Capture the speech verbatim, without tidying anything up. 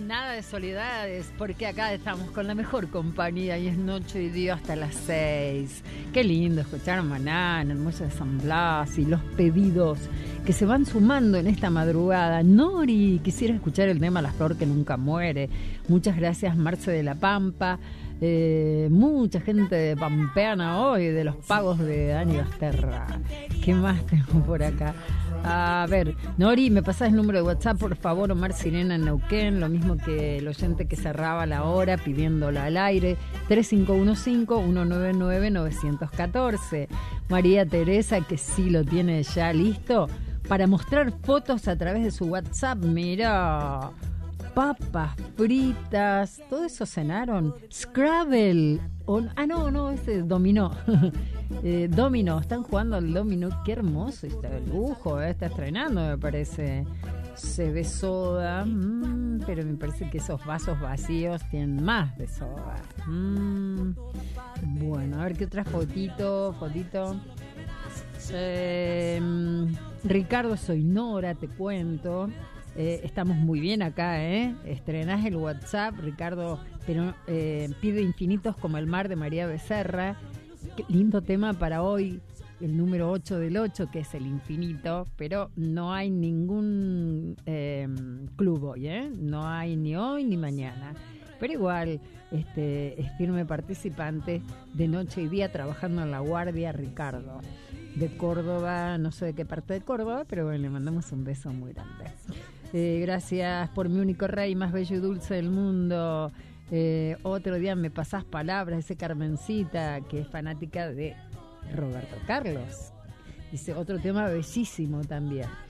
nada de soledades, porque acá estamos con la mejor compañía y es noche y día hasta las seis. Qué lindo escuchar Maná en el Muelle de San Blas y los pedidos que se van sumando en esta madrugada. Nori, quisiera escuchar el tema La Flor que Nunca Muere. Muchas gracias, Marce de la Pampa. Eh, mucha gente de Pampeana hoy, de los pagos de Dani Basterra. ¿Qué más tengo por acá? A ver, Nori, me pasás el número de WhatsApp, por favor. Omar Sirena en Neuquén, lo mismo que el oyente que cerraba la hora pidiéndola al aire, tres cinco uno cinco, uno nueve nueve, nueve uno cuatro. María Teresa, que sí lo tiene ya listo para mostrar fotos a través de su WhatsApp. Mira, papas fritas, todo eso cenaron. Scrabble, o, ah no, no, ese dominó. eh, dominó, están jugando al dominó, qué hermoso, está el lujo, eh, está estrenando me parece. Se ve soda, mmm, pero me parece que esos vasos vacíos tienen más de soda. Mm, bueno, a ver qué otra fotito, fotito. Eh, Ricardo, soy Nora, te cuento. Eh, estamos muy bien acá, ¿eh? Estrenás el WhatsApp, Ricardo, pero eh, pide infinitos como el mar de María Becerra. Qué lindo tema para hoy, el número ocho del ocho, que es el infinito, pero no hay ningún eh, club hoy, ¿eh? No hay ni hoy ni mañana. Pero igual este, es firme participante de noche y día trabajando en La Guardia, Ricardo, de Córdoba, no sé de qué parte de Córdoba, pero bueno, le mandamos un beso muy grande. Eh, gracias por mi único rey, más bello y dulce del mundo. Eh, otro día me pasás palabras, ese Carmencita, que es fanática de Roberto Carlos. Dice, otro tema bellísimo también.